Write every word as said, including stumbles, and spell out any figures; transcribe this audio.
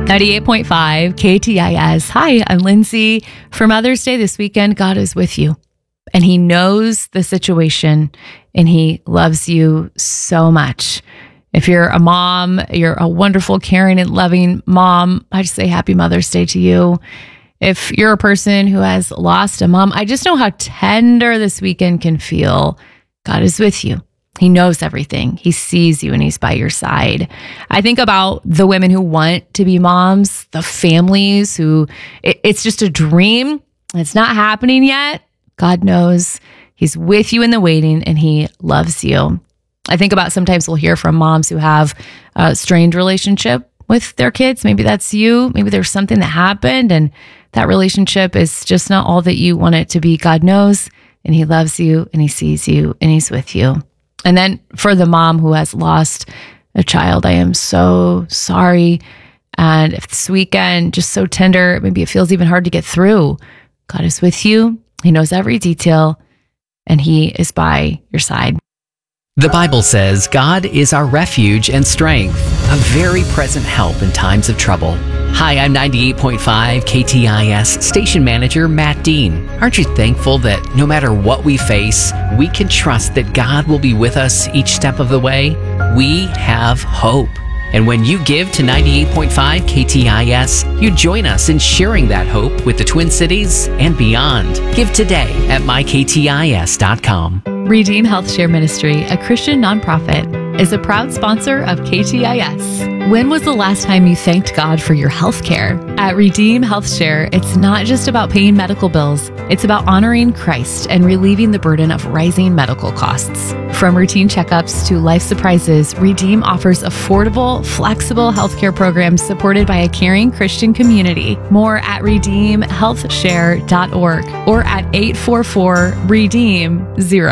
ninety-eight point five K T I S. Hi, I'm Lindsay. For Mother's Day this weekend, God is with you. And He knows the situation and He loves you so much. If you're a mom, you're a wonderful, caring, and loving mom, I just say happy Mother's Day to you. If you're a person who has lost a mom, I just know how tender this weekend can feel. God is with you. He knows everything. He sees you and He's by your side. I think about the women who want to be moms, the families who it, it's just a dream. It's not happening yet. God knows. He's with you in the waiting and He loves you. I think about sometimes we'll hear from moms who have a strained relationship with their kids. Maybe that's you. Maybe there's something that happened and that relationship is just not all that you want it to be. God knows and He loves you and He sees you and He's with you. And then for the mom who has lost a child, I am so sorry. And if this weekend, just so tender, maybe it feels even hard to get through. God is with you. He knows every detail and He is by your side. The Bible says God is our refuge and strength, a very present help in times of trouble. Hi, I'm ninety-eight point five K T I S station manager Matt Dean. Aren't you thankful that no matter what we face, we can trust that God will be with us each step of the way? We have hope. And when you give to ninety-eight point five K T I S, you join us in sharing that hope with the Twin Cities and beyond. Give today at my k t i s dot com. Redeem Health Share Ministry, a Christian nonprofit, is a proud sponsor of K T I S. When was the last time you thanked God for your health care? At Redeem Health Share, it's not just about paying medical bills. It's about honoring Christ and relieving the burden of rising medical costs. From routine checkups to life surprises, Redeem offers affordable, flexible healthcare programs supported by a caring Christian community. More at redeem health share dot org or at eight four four redeem zero.